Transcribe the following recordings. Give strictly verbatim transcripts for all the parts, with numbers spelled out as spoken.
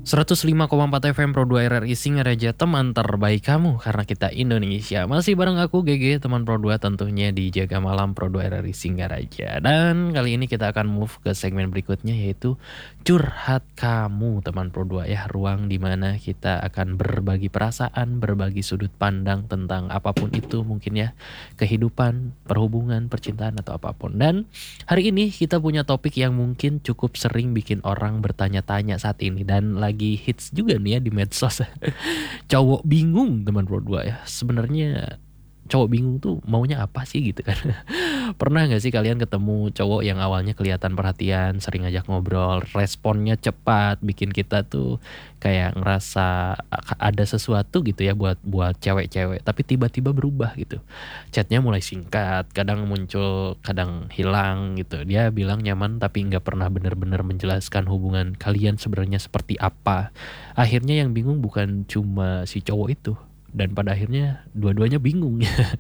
seratus lima koma empat F M Pro dua R R I Singaraja, teman terbaik kamu karena kita Indonesia. Masih bareng aku G G, teman Pro dua tentunya di Jaga Malam Pro dua R R I Singaraja. Dan kali ini kita akan move ke segmen berikutnya, yaitu Curhat Kamu teman Pro dua ya. Ruang dimana kita akan berbagi perasaan, berbagi sudut pandang tentang apapun itu mungkin ya. Kehidupan, perhubungan, percintaan atau apapun. Dan hari ini kita punya topik yang mungkin cukup sering bikin orang bertanya-tanya saat ini. Dan lagi lagi hits juga nih ya di medsos. Cowok bingung teman Pro dua ya. Sebenarnya cowok bingung tuh maunya apa sih gitu kan. Pernah gak sih kalian ketemu cowok yang awalnya kelihatan perhatian, sering ngajak ngobrol, responnya cepat, bikin kita tuh kayak ngerasa ada sesuatu gitu ya buat buat cewek-cewek, tapi tiba-tiba berubah gitu. Chatnya mulai singkat, kadang muncul, kadang hilang gitu. Dia bilang nyaman tapi nggak pernah benar-benar menjelaskan hubungan kalian sebenarnya seperti apa. Akhirnya yang bingung bukan cuma si cowok itu, dan pada akhirnya dua-duanya bingung.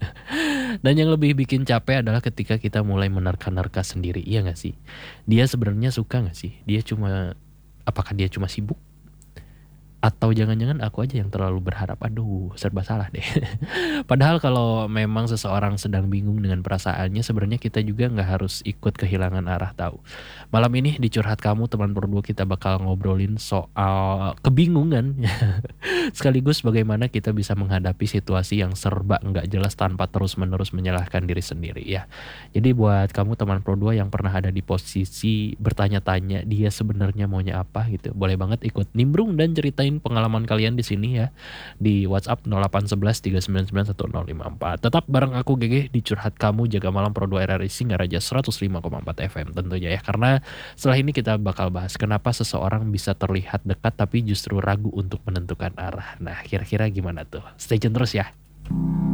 Dan yang lebih bikin capek adalah ketika kita mulai menerka-nerka sendiri, iya gak sih? Dia sebenarnya suka gak sih? Dia cuma, apakah dia cuma sibuk? Atau jangan-jangan aku aja yang terlalu berharap? Aduh, serba salah deh. Padahal kalau memang seseorang sedang bingung dengan perasaannya, sebenarnya kita juga gak harus ikut kehilangan arah, tahu. Malam ini di Curhat Kamu teman Pro dua kita bakal ngobrolin soal kebingungan. Sekaligus bagaimana kita bisa menghadapi situasi yang serba nggak jelas tanpa terus-menerus menyalahkan diri sendiri ya. Jadi buat kamu teman Pro dua yang pernah ada di posisi bertanya-tanya dia sebenarnya maunya apa gitu, boleh banget ikut nimbrung dan ceritain pengalaman kalian di sini ya, di WhatsApp nol delapan satu satu tiga sembilan sembilan satu nol lima empat. Tetap bareng aku G G di Curhat Kamu Jaga Malam Pro dua R R I Singaraja seratus lima koma empat F M tentunya ya. Karena setelah ini kita bakal bahas kenapa seseorang bisa terlihat dekat tapi justru ragu untuk menentukan arah. Nah, kira-kira gimana tuh? Stay tune terus ya.